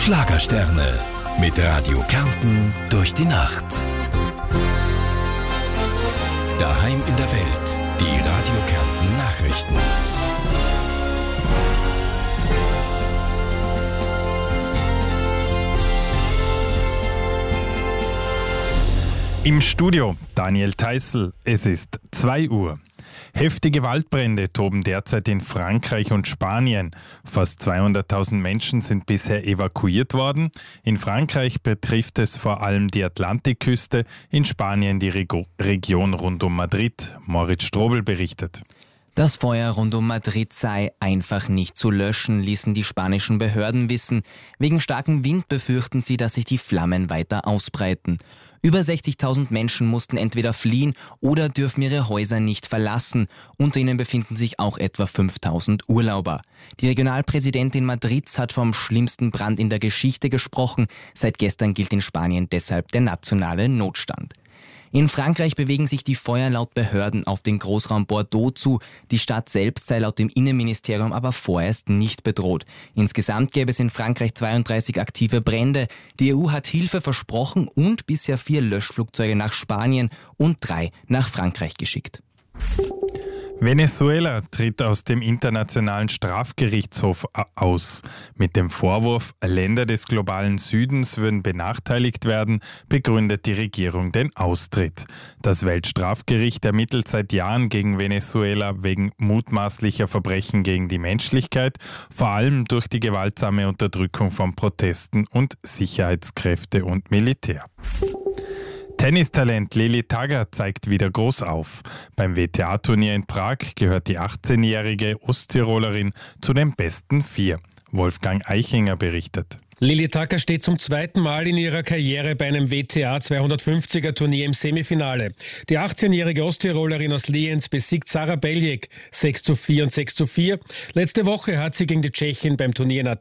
Schlagersterne mit Radio Kärnten durch die Nacht. Daheim in der Welt, die Radio Kärnten Nachrichten. Im Studio Daniel Theißl, es ist 2 Uhr. Heftige Waldbrände toben derzeit in Frankreich und Spanien. Fast 200.000 Menschen sind bisher evakuiert worden. In Frankreich betrifft es vor allem die Atlantikküste, in Spanien die Region rund um Madrid. Moritz Strobel berichtet. Das Feuer rund um Madrid sei einfach nicht zu löschen, ließen die spanischen Behörden wissen. Wegen starkem Wind befürchten sie, dass sich die Flammen weiter ausbreiten. Über 60.000 Menschen mussten entweder fliehen oder dürfen ihre Häuser nicht verlassen. Unter ihnen befinden sich auch etwa 5.000 Urlauber. Die Regionalpräsidentin Madrids hat vom schlimmsten Brand in der Geschichte gesprochen. Seit gestern gilt in Spanien deshalb der nationale Notstand. In Frankreich bewegen sich die Feuer laut Behörden auf den Großraum Bordeaux zu. Die Stadt selbst sei laut dem Innenministerium aber vorerst nicht bedroht. Insgesamt gäbe es in Frankreich 32 aktive Brände. Die EU hat Hilfe versprochen und bisher 4 Löschflugzeuge nach Spanien und 3 nach Frankreich geschickt. Venezuela tritt aus dem Internationalen Strafgerichtshof aus. Mit dem Vorwurf, Länder des globalen Südens würden benachteiligt werden, begründet die Regierung den Austritt. Das Weltstrafgericht ermittelt seit Jahren gegen Venezuela wegen mutmaßlicher Verbrechen gegen die Menschlichkeit, vor allem durch die gewaltsame Unterdrückung von Protesten und Sicherheitskräfte und Militär. Tennistalent Lili Tagger zeigt wieder groß auf. Beim WTA-Turnier in Prag gehört die 18-jährige Osttirolerin zu den besten 4. Wolfgang Eichinger berichtet. Lili Tagger steht zum 2. Mal in ihrer Karriere bei einem WTA 250er Turnier im Semifinale. Die 18-jährige Osttirolerin aus Lienz besiegt Sara Beljek 6:4 und 6:4. Letzte Woche hat sie gegen die Tschechin beim Turnier in